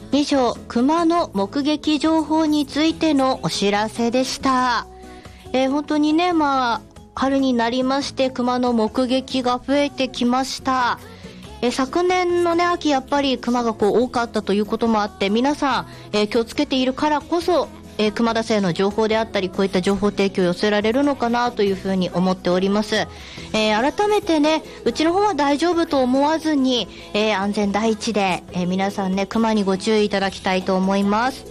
以上、熊の目撃情報についてのお知らせでした。本当にね、春になりまして熊の目撃が増えてきました。昨年のね、秋やっぱり熊が多かったということもあって、皆さん、気をつけているからこそ、熊田生の情報であったり、こういった情報提供を寄せられるのかなというふうに思っております。改めてね、うちの方は大丈夫と思わずに、安全第一で、皆さんね、熊にご注意いただきたいと思います。